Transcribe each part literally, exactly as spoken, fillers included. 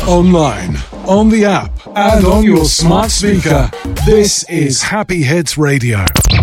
Online, on the app, and on your smart speaker. This is Happy Hits Radio.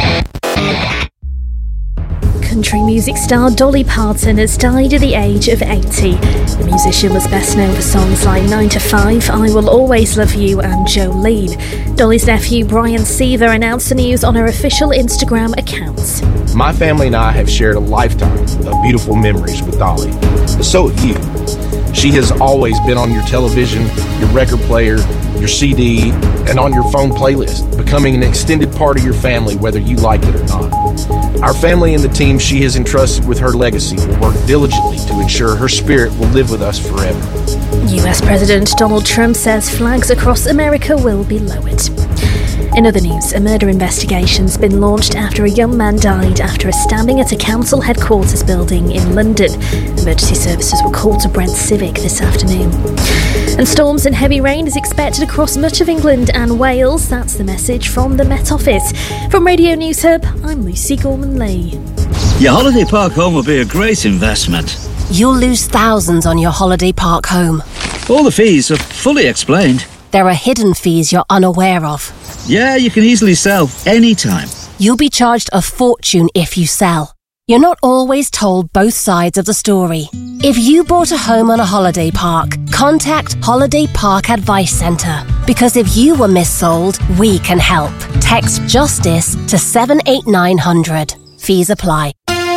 Country music star Dolly Parton has died at the age of eighty. The musician was best known for songs like nine to five, I Will Always Love You and Jolene. Dolly's nephew Brian Seaver announced the news on her official Instagram account. My family and I have shared a lifetime of beautiful memories with Dolly, but so have you. She has always been on your television, your record player, your C D, and on your phone playlist, becoming an extended part of your family whether you like it or not. Our family and the team she has entrusted with her legacy will work diligently to ensure her spirit will live with us forever. U S President Donald Trump says flags across America will be lowered. In other news, a murder investigation's been launched after a young man died after a stabbing at a council headquarters building in London. Emergency services were called to Brent Civic this afternoon. And storms and heavy rain is expected across much of England and Wales. That's the message from the Met Office. From Radio News Hub, I'm Lucy Gorman-Lee. Your holiday park home will be a great investment. You'll lose thousands on your holiday park home. All the fees are fully explained. There are hidden fees you're unaware of. Yeah, you can easily sell anytime. You'll be charged a fortune if you sell. You're not always told both sides of the story. If you bought a home on a holiday park, contact Holiday Park Advice Centre. Because if you were missold, we can help. Text JUSTICE to seven eight nine hundred. Fees apply.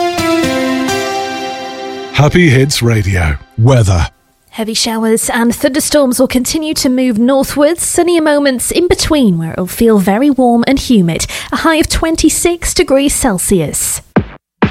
Happy Hits Radio. Weather. Heavy showers and thunderstorms will continue to move northwards. Sunnier moments in between where it'll feel very warm and humid. A high of twenty-six degrees Celsius.